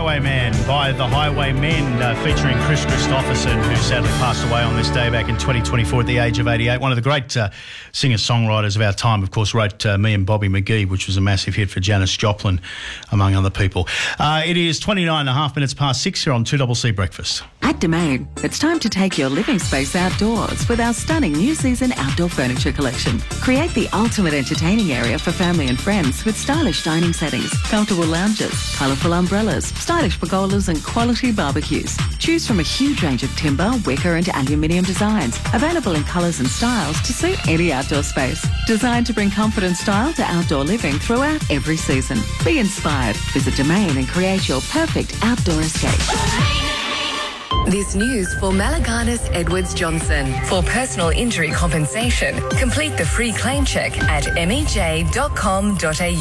Highwayman by the Highwaymen, featuring Chris Christopherson, who sadly passed away on this day back in 2024 at the age of 88. One of the great singer-songwriters of our time, of course, wrote Me and Bobby McGee, which was a massive hit for Janis Joplin, among other people. It is 29 and a half minutes past 6 here on 2CC Breakfast. At Domain, it's time to take your living space outdoors with our stunning new season outdoor furniture collection. Create the ultimate entertaining area for family and friends with stylish dining settings, comfortable lounges, colourful umbrellas, stylish pergolas and quality barbecues. Choose from a huge range of timber, wicker and aluminium designs, available in colours and styles to suit any outdoor space. Designed to bring comfort and style to outdoor living throughout every season. Be inspired. Visit Domain and create your perfect outdoor escape. This news for Malaganas Edwards Johnson. For personal injury compensation, complete the free claim check at mej.com.au.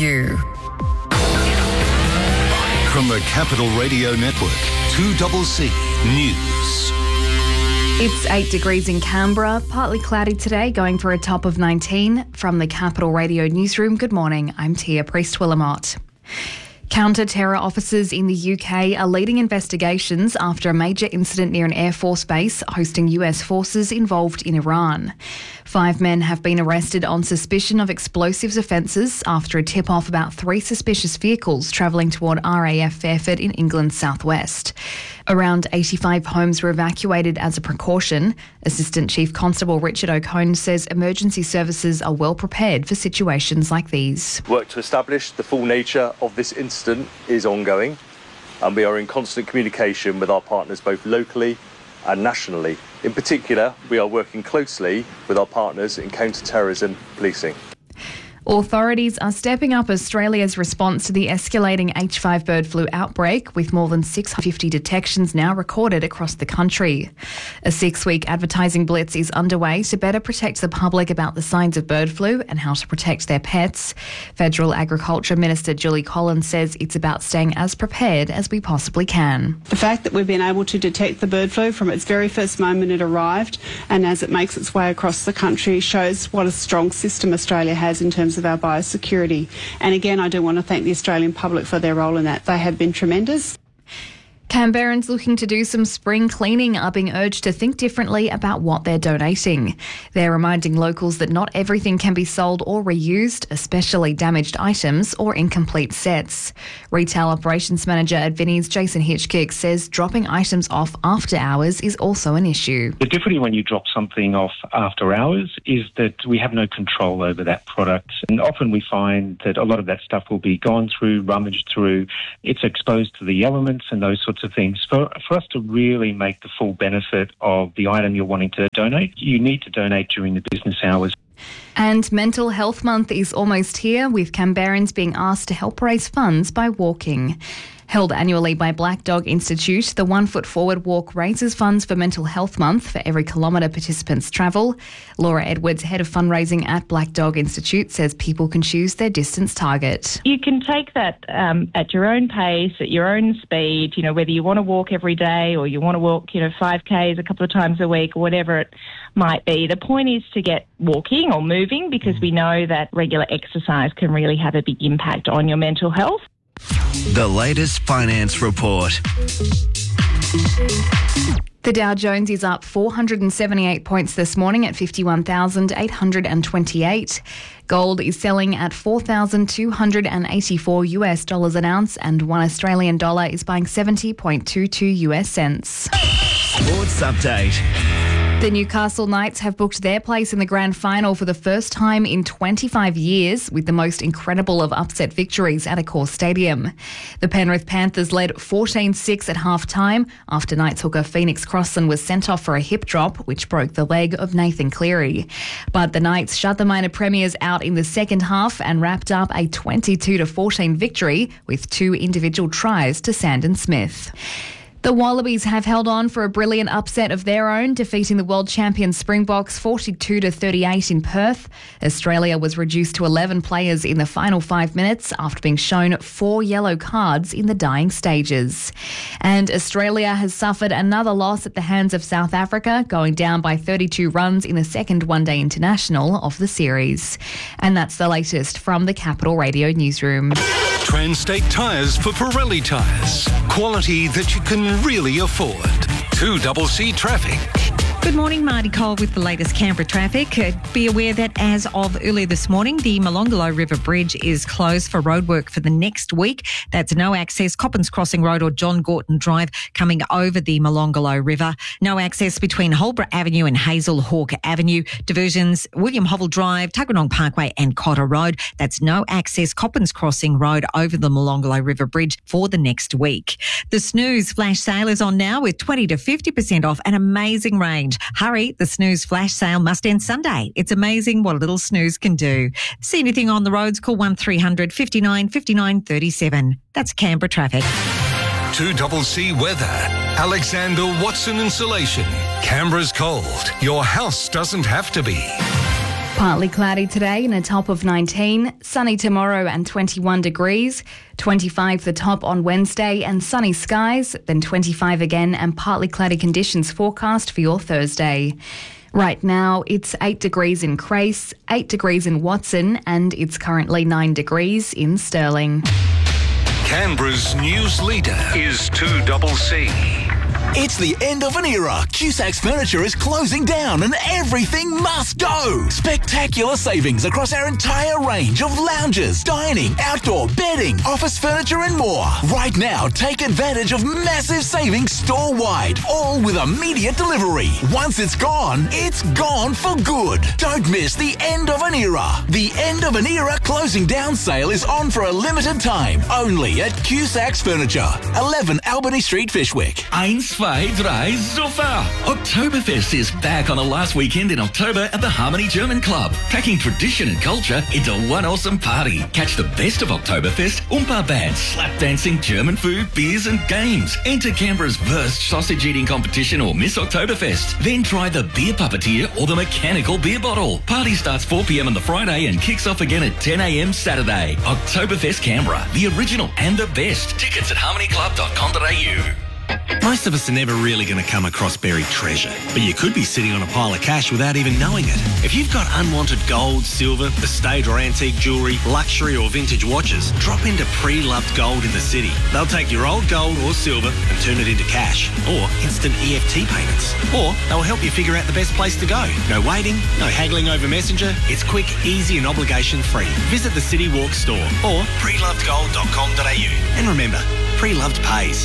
From the Capital Radio Network, 2CC News. It's 8 degrees in Canberra, partly cloudy today, going for a top of 19. From the Capital Radio Newsroom, good morning, I'm Tia Priest-Willamott. Counter-terror officers in the UK are leading investigations after a major incident near an Air Force base hosting US forces involved in Iran. 5 men have been arrested on suspicion of explosives offences after a tip-off about 3 suspicious vehicles travelling toward RAF Fairford in England's southwest. Around 85 homes were evacuated as a precaution. Assistant Chief Constable Richard O'Cone says emergency services are well prepared for situations like these. Work to establish the full nature of this incident is ongoing, and we are in constant communication with our partners both locally and nationally. In particular, we are working closely with our partners in counter-terrorism policing. Authorities are stepping up Australia's response to the escalating H5 bird flu outbreak, with more than 650 detections now recorded across the country. A 6-week advertising blitz is underway to better protect the public about the signs of bird flu and how to protect their pets. Federal Agriculture Minister Julie Collins says it's about staying as prepared as we possibly can. The fact that we've been able to detect the bird flu from its very first moment it arrived and as it makes its way across the country shows what a strong system Australia has in terms of our biosecurity. And again, I do want to thank the Australian public for their role in that. They have been tremendous. Canberrans looking to do some spring cleaning are being urged to think differently about what they're donating. They're reminding locals that not everything can be sold or reused, especially damaged items or incomplete sets. Retail Operations Manager at Vinnie's, Jason Hitchkick, says dropping items off after hours is also an issue. The difficulty when you drop something off after hours is that we have no control over that product. And often we find that a lot of that stuff will be gone through, rummaged through. It's exposed to the elements and those sorts of things. For us to really make the full benefit of the item you're wanting to donate, you need to donate during the business hours. And Mental Health Month is almost here, with Canberrans being asked to help raise funds by walking. Held annually by Black Dog Institute, the 1 Foot Forward walk raises funds for Mental Health Month for every kilometre participants travel. Laura Edwards, head of fundraising at Black Dog Institute, says people can choose their distance target. You can take that at your own pace, at your own speed, whether you want to walk every day or you want to walk, 5Ks a couple of times a week or whatever it might be. The point is to get walking or moving, because we know that regular exercise can really have a big impact on your mental health. The latest finance report. The Dow Jones is up 478 points this morning at 51,828. Gold is selling at $4,284 an ounce, and $1 Australian dollar is buying 70.22 US cents. Sports update. The Newcastle Knights have booked their place in the grand final for the first time in 25 years, with the most incredible of upset victories at Accor Stadium. The Penrith Panthers led 14-6 at half-time after Knights hooker Phoenix Crossan was sent off for a hip drop, which broke the leg of Nathan Cleary. But the Knights shut the minor premiers out in the second half and wrapped up a 22-14 victory with 2 individual tries to Sandon Smith. The Wallabies have held on for a brilliant upset of their own, defeating the world champion Springboks 42-38 in Perth. Australia was reduced to 11 players in the final 5 minutes after being shown 4 yellow cards in the dying stages. And Australia has suffered another loss at the hands of South Africa, going down by 32 runs in the second one-day international of the series. And that's the latest from the Capital Radio Newsroom. Transtate Tyres for Pirelli tyres. Quality that you can really afford. 2CC Traffic. Good morning, Marty Cole with the latest Canberra traffic. Be aware that as of earlier this morning, the Molonglo River Bridge is closed for roadwork for the next week. That's no access Coppins Crossing Road or John Gorton Drive coming over the Molonglo River. No access between Holborough Avenue and Hazel Hawke Avenue. Diversions William Hovell Drive, Tuggeranong Parkway and Cotter Road. That's no access Coppins Crossing Road over the Molonglo River Bridge for the next week. The Snooze flash sale is on now with 20 to 50% off an amazing range. Hurry, the Snooze flash sale must end Sunday. It's amazing what a little snooze can do. See anything on the roads, call 1300 59 59 37. That's Canberra traffic. 2CC Weather. Alexander Watson Insulation. Canberra's cold. Your house doesn't have to be. Partly cloudy today and a top of 19. Sunny tomorrow and 21 degrees. 25 the top on Wednesday and sunny skies. Then 25 again and partly cloudy conditions forecast for your Thursday. Right now, it's 8 degrees in Crace, 8 degrees in Watson, and it's currently 9 degrees in Stirling. Canberra's news leader is 2CC. It's the end of an era. Cusac's Furniture is closing down and everything must go. Spectacular savings across our entire range of lounges, dining, outdoor, bedding, office furniture and more. Right now, take advantage of massive savings store-wide, all with immediate delivery. Once it's gone for good. Don't miss the end of an era. The end of an era closing down sale is on for a limited time, only at Cusac's Furniture, 11 Albany Street, Fishwick. 1, 2, 3, super! Oktoberfest is back on the last weekend in October at the Harmony German Club, packing tradition and culture into one awesome party. Catch the best of Oktoberfest, Oompa bands, slap dancing, German food, beers and games. Enter Canberra's Wurst sausage eating competition or Miss Oktoberfest. Then try the beer puppeteer or the mechanical beer bottle. Party starts 4 p.m. on the Friday and kicks off again at 10 a.m. Saturday. Oktoberfest Canberra, the original and the best. Tickets at harmonyclub.com.au. Most of us are never really going to come across buried treasure, but you could be sitting on a pile of cash without even knowing it. If you've got unwanted gold, silver, estate or antique jewellery, luxury or vintage watches, drop into Pre-Loved Gold in the city. They'll take your old gold or silver and turn it into cash or instant EFT payments. Or they'll help you figure out the best place to go. No waiting, no haggling over Messenger. It's quick, easy and obligation-free. Visit the City Walk store or prelovedgold.com.au. And remember, Pre-Loved pays.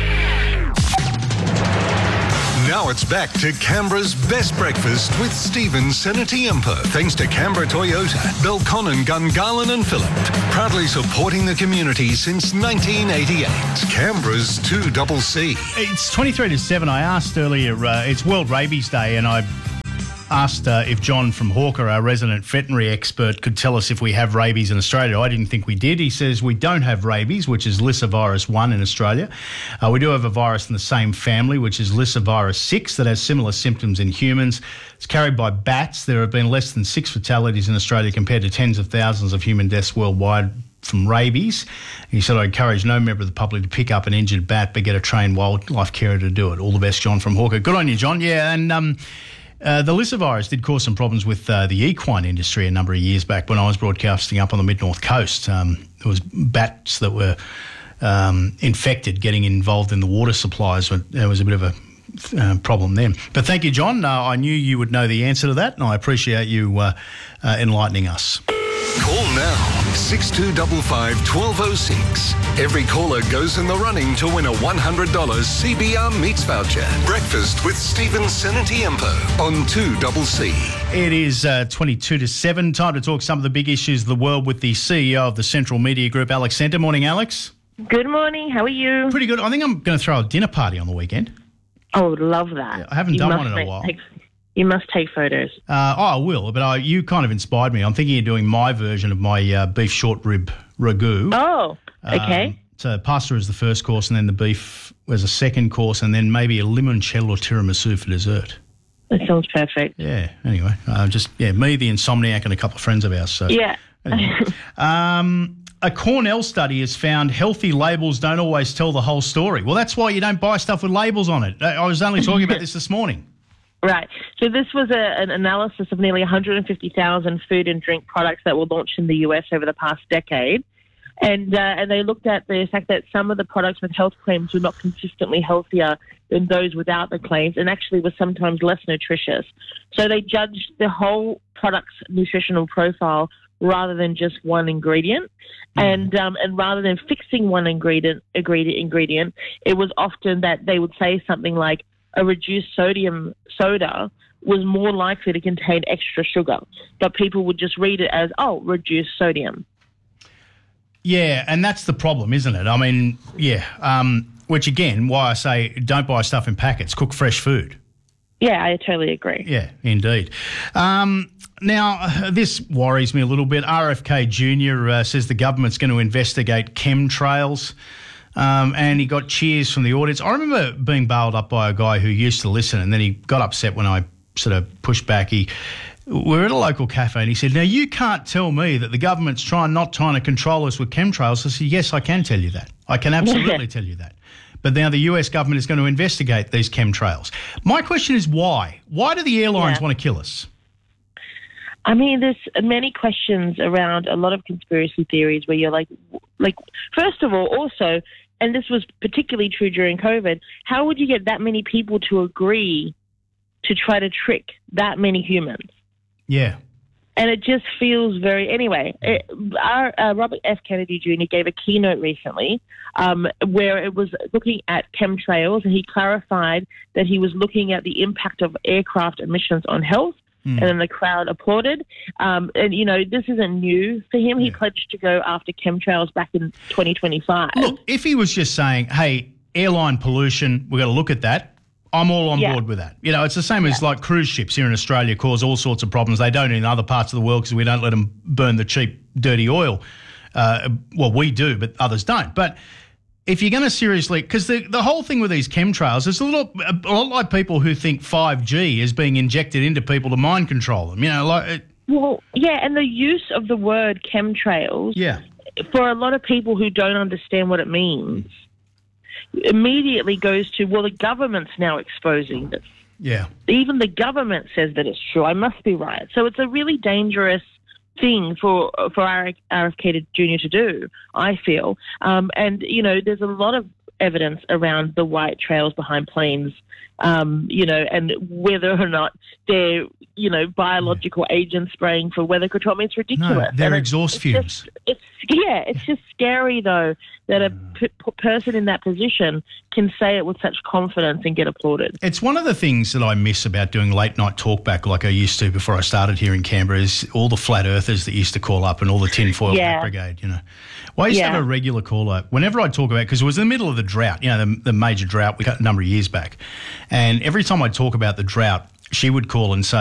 Now it's back to Canberra's best breakfast with Stephen Senatiempo. Thanks to Canberra Toyota, Belconnen, Gungahlin and Phillip. Proudly supporting the community since 1988. Canberra's 2CC. It's 23 to 7. I asked earlier, it's World Rabies Day, and I asked if John from Hawker, our resident veterinary expert, could tell us if we have rabies in Australia. I didn't think we did. He says we don't have rabies, which is Lyssavirus 1 in Australia. We do have a virus in the same family, which is Lyssavirus 6, that has similar symptoms in humans. It's carried by bats. There have been less than 6 fatalities in Australia compared to tens of thousands of human deaths worldwide from rabies. He said, I encourage no member of the public to pick up an injured bat, but get a trained wildlife carer to do it. All the best, John from Hawker. Good on you, John. Yeah, and the Lyssavirus did cause some problems with the equine industry a number of years back when I was broadcasting up on the Mid-North Coast. There was bats that were infected getting involved in the water supplies. There was a bit of a problem then. But thank you, John. I knew you would know the answer to that, and I appreciate you enlightening us. Call now, 6255 1206. Every caller goes in the running to win a $100 CBR Meats voucher. Breakfast with Stephen Senatiempo on 2CC. It is 22 to 7. Time to talk some of the big issues of the world with the CEO of the Central Media Group, Alex Center. Morning, Alex. Good morning. How are you? Pretty good. I think I'm going to throw a dinner party on the weekend. I would love that. Yeah, I haven't done one in a while. You must take photos. I will, but you kind of inspired me. I'm thinking of doing my version of my beef short rib ragu. Oh, okay. So pasta is the first course, and then the beef was a second course, and then maybe a limoncello tiramisu for dessert. That sounds perfect. Yeah, anyway, me, the insomniac, and a couple of friends of ours. So. Yeah. Anyway. A Cornell study has found healthy labels don't always tell the whole story. Well, that's why you don't buy stuff with labels on it. I was only talking about this morning. Right. So this was an analysis of nearly 150,000 food and drink products that were launched in the US over the past decade. And they looked at the fact that some of the products with health claims were not consistently healthier than those without the claims, and actually were sometimes less nutritious. So they judged the whole product's nutritional profile rather than just one ingredient. And rather than fixing one ingredient, it was often that they would say something like a reduced sodium soda was more likely to contain extra sugar, but people would just read it as, reduced sodium. Yeah, and that's the problem, isn't it? I mean, which again, why I say don't buy stuff in packets, cook fresh food. Yeah, I totally agree. Yeah, indeed. Now, this worries me a little bit. RFK Jr. Says the government's going to investigate chemtrails, and he got cheers from the audience. I remember being bailed up by a guy who used to listen, and then he got upset when I sort of pushed back. We're at a local cafe and he said, now you can't tell me that the government's not trying to control us with chemtrails. I said, yes, I can tell you that. I can absolutely tell you that. But now the US government is going to investigate these chemtrails. My question is why? Why do the airlines want to kill us? I mean, there's many questions around a lot of conspiracy theories where you're like, first of all, also, and this was particularly true during COVID, how would you get that many people to agree to try to trick that many humans? Yeah. And it just feels very... Anyway, Robert F. Kennedy Jr. gave a keynote recently where it was looking at chemtrails, and he clarified that he was looking at the impact of aircraft emissions on health, and then the crowd applauded. And, this isn't new for him. He pledged to go after chemtrails back in 2025. Look, if he was just saying, hey, airline pollution, we've got to look at that, I'm all on board with that. It's the same as like cruise ships here in Australia cause all sorts of problems. They don't in other parts of the world because we don't let them burn the cheap, dirty oil. Well, we do, but others don't. But if you're going to seriously, because the whole thing with these chemtrails is a lot like people who think 5G is being injected into people to mind control them. And the use of the word chemtrails, for a lot of people who don't understand what it means, immediately goes to, well, the government's now exposing this. Yeah. Even the government says that it's true. I must be right. So it's a really dangerous thing for RFK Jr. to do, I feel. And, there's a lot of evidence around the white trails behind planes, and whether or not they're, biological agents spraying for weather control. I mean, it's ridiculous. No, they're exhaust fumes. It's just scary, though, that a person in that position can say it with such confidence and get applauded. It's one of the things that I miss about doing late night talkback like I used to before I started here in Canberra is all the flat earthers that used to call up and all the tinfoil hat brigade, Well, I used to have a regular caller whenever I talk about, because it was in the middle of the drought, the major drought we got a number of years back. And every time I talk about the drought, she would call and say,